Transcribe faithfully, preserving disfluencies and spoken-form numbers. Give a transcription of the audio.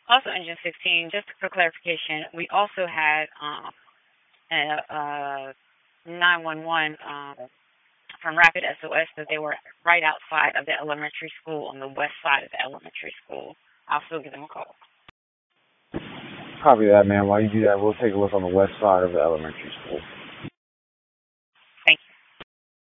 Also, Engine sixteen, just for clarification, we also had um, a, a nine one one um, from Rapid S O S that they were right outside of the elementary school on the west side of the elementary school. I'll still give them a call. Copy that, man. While you do that, we'll take a look on the west side of the elementary school.